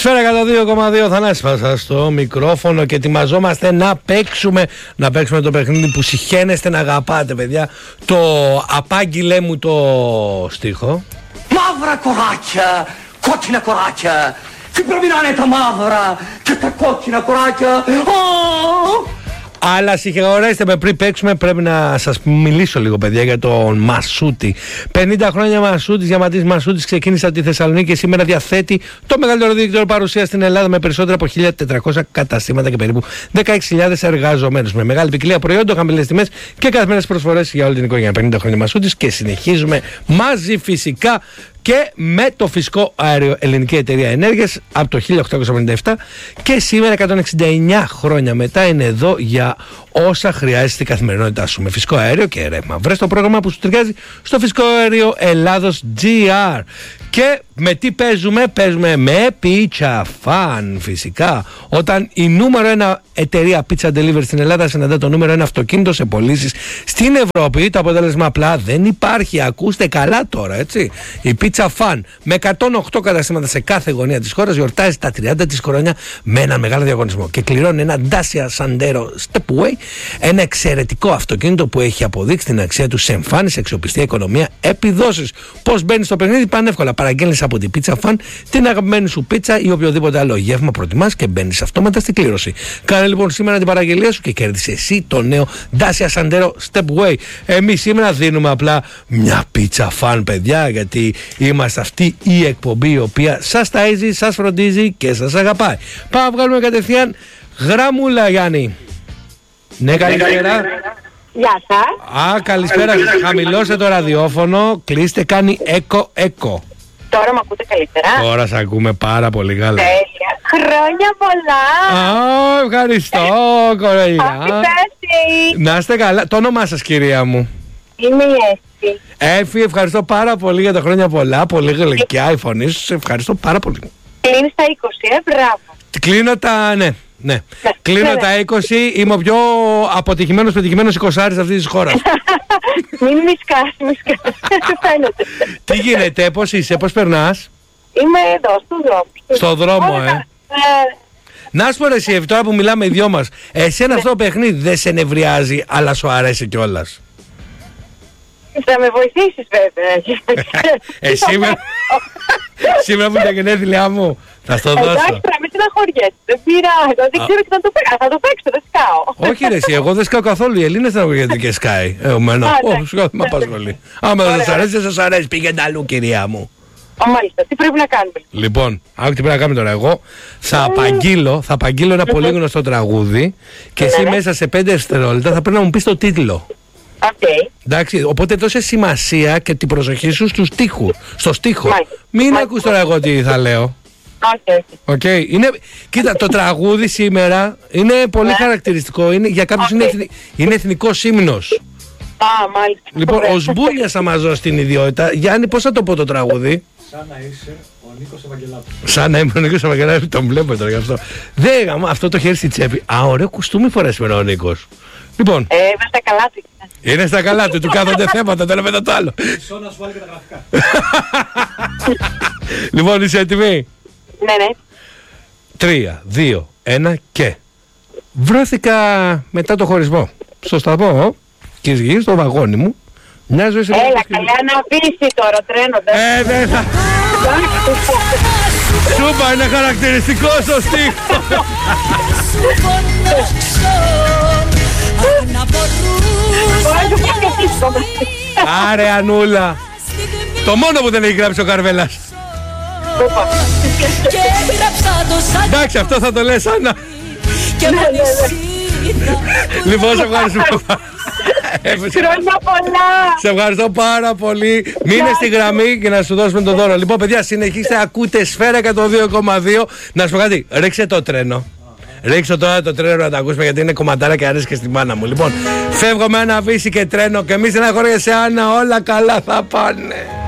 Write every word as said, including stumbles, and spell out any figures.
Σφαίρα εκατόν δύο κόμμα δύο, Θανάση Πάσα στο μικρόφωνο και ετοιμαζόμαστε να παίξουμε, να παίξουμε το παιχνίδι που συχαίνεστε να αγαπάτε, παιδιά. Το απάγγειλέ μου το στίχο. Μαύρα κοράκια, κόκκινα κοράκια, τι πρέπει να είναι τα μαύρα και τα κόκκινα κοράκια. Αλλά συγχωρέστε με, πριν παίξουμε πρέπει να σας μιλήσω λίγο, παιδιά, για τον Μασούτη. πενήντα χρόνια Μασούτης, Διαμαντής Μασούτης, ξεκίνησε από τη Θεσσαλονίκη και σήμερα διαθέτει το μεγαλύτερο δίκτυο παρουσία στην Ελλάδα με περισσότερα από χίλια τετρακόσια καταστήματα και περίπου δεκαέξι χιλιάδες εργαζομένους. Με μεγάλη ποικιλία προϊόντων, χαμηλές τιμές και καθημερινές προσφορές για όλη την οικογένεια. πενήντα χρόνια Μασούτης και συνεχίζουμε μαζί φυσικά και με το φυσικό αέριο Ελληνική Εταιρεία Ενέργειας από το χίλια οκτακόσια πενήντα επτά και σήμερα εκατόν εξήντα εννιά χρόνια μετά είναι εδώ για όσα χρειάζεται στην καθημερινότητά σου με φυσικό αέριο και ρεύμα. Βρες το πρόγραμμα που σου ταιριάζει στο φυσικό αέριο Ελλάδος τζι αρ. Και με τι παίζουμε? Παίζουμε με Pizza Fan φυσικά. Όταν η νούμερο ένα εταιρεία Pizza Delivery στην Ελλάδα συναντά το νούμερο ένα αυτοκίνητο σε πωλήσεις στην Ευρώπη, το αποτέλεσμα απλά δεν υπάρχει. Ακούστε καλά τώρα, έτσι. Η Pizza Fan με εκατόν οκτώ καταστήματα σε κάθε γωνία της χώρας γιορτάζει τα τριάντα της χρόνια με έναν μεγάλο διαγωνισμό και κληρώνει ένα Dacia Sandero Stepway, ένα εξαιρετικό αυτοκίνητο που έχει αποδείξει την αξία του σε εμφάνιση, αξιοπιστία, οικονομία, επιδόσεις. Πώς μπαίνεις στο παιχνίδι? Πανεύκολα. Παραγγέλνεις από την Pizza Fan την αγαπημένη σου πίτσα ή οποιοδήποτε άλλο γεύμα προτιμάς και μπαίνεις αυτόματα στην κλήρωση. Κάνε λοιπόν σήμερα την παραγγελία σου και κέρδισε εσύ το νέο Dacia Sandero Stepway. Εμείς σήμερα δίνουμε απλά μια Pizza Fan, παιδιά, γιατί είμαστε αυτή η εκπομπή η οποία σας ταΐζει, σας φροντίζει και σας αγαπάει. Πάμε να βγάλουμε κατευθείαν γραμμούλα, Γιάννη. Ναι, καλησπέρα. Γεια σας. Α, καλησπέρα. Χαμηλώστε το ραδιόφωνο, κλείστε, κάνει έκο έκο. Τώρα με ακούτε καλύτερα? Τώρα σε ακούμε πάρα πολύ καλά. Τέλεια. Χρόνια πολλά. Α, ευχαριστώ, κοροϊδά. Να είστε καλά. Το όνομά σας, κυρία μου? Είμαι η Έφη. Έφη, ευχαριστώ πάρα πολύ για τα χρόνια πολλά. Πολύ γλυκιά η φωνή σου. Σε ευχαριστώ πάρα πολύ. Κλείνεις τα είκοσι, ε, μπράβο. Κλείνω τα, ναι. Ναι. Ναι, Κλείνω ναι, τα ναι. είκοσι, είμαι ο πιο αποτυχημένος, πετυχημένος εικοσάρης αυτής της χώρας. Μην μισκάς, μισκάς. Φαίνεται. Τι γίνεται, πώς είσαι, πώς περνάς? Είμαι εδώ, στον δρόμο. Στο δρόμο, Όλα, ε. ε. Να σου πω ρε εσύ, τώρα που μιλάμε οι δυο μας, εσένα αυτό το παιχνίδι δεν σε νευριάζει, αλλά σου αρέσει κιόλας? Θα με βοηθήσεις βέβαια. Ε, σήμερα, σήμερα που είναι τα γενέθλιά μου, θα στο Εντάξει, δώσω. τώρα μην στεναχωριέσαι. Δεν πειράζει. Δεν ξέρω και θα το παίξω. Θα το παίξω, δεν σκάω. Όχι ρε εσύ, εγώ δεν σκάω καθόλου. Οι Ελλήνες στεναχωριούνται και σκάει. Ε, εμένα. Α, Όχι, εντάξει. σκάω, με απασχολεί. Άμα δεν σας αρέσει, δεν σας αρέσει. Πήγαινε αλλού, κυρία μου. Α, μάλιστα. Τι πρέπει να κάνουμε? Λοιπόν, άκου τι πρέπει να κάνουμε τώρα. Εγώ θα απαγγείλω, θα απαγγείλω ένα πολύ γνωστό τραγούδι και εσύ Ναι, ναι. μέσα σε πέντε δευτερόλεπτα θα πρέπει να μου πεις το τίτλο. Οκ. Εντάξει, οπότε δώσε σημασία και την προσοχή σου στους στίχους, στο στίχο. Μάλιστα. Μην Μάλιστα. ακούς τώρα εγώ τι θα λέω. Όχι, όχι. Okay. Είναι, κοίτα, το τραγούδι σήμερα είναι πολύ Ναι. χαρακτηριστικό. Είναι, για κάποιους Οκ. είναι, εθνι, είναι εθνικός ύμνος. Α, μάλιστα. Λοιπόν, Ωραία. ο Σμπούλιας θα μας δώσει την ιδιότητα. Γιάννη, πώς θα το πω το τραγούδι? Σαν να είσαι ο Νίκος Ευαγγελάτος. Σαν να είμαι ο Νίκος Ευαγγελάτος, τον βλέπω τώρα γι' αυτό. Δεν γαμώ, αυτό το χέρι στη τσέπη. Α, ωραίο κουστούμι φορές σήμερα ο Νίκος. Λοιπόν, Ε, είμαι στα καλά του. είναι στα καλά του, του κάθονται θέματα, το ένα μετά το άλλο. Μισό να σου βάλει και τα γραφικά. Λοιπόν, είσαι έτοιμη? Ναι, ναι. Τρία, δύο, ένα και. Βρέθηκα μετά το χωρισμό στο σταθμό και γύρω στο βαγόνι μου. Μια ζωή σε Έλα, καλά να πείσει τώρα, τρένο. δεν- Ε, δεν θα. Σούπα, είναι χαρακτηριστικό στο στίχο. Άρε Ανούλα. Το μόνο που δεν έχει γράψει ο Καρβέλας. Εντάξει, αυτό θα το λες, Άννα. Λοιπόν, σε ευχαριστούμε. Χρόνια πολλά. Σε ευχαριστώ πάρα πολύ. Μείνε στη γραμμή και να σου δώσουμε τον δώρο. Λοιπόν, παιδιά, συνεχίστε, ακούτε Σφαίρα εκατόν δύο κόμμα δύο. Να σου πω κάτι, ρίξε το τρένο. Ρίξω τώρα το τρένο να τα ακούσουμε γιατί είναι κομματάρα και αρέσει και στη μάνα μου. Λοιπόν, φεύγω με ένα βύση και τρένο και μη στεναχωριέσαι, Άννα, όλα καλά θα πάνε.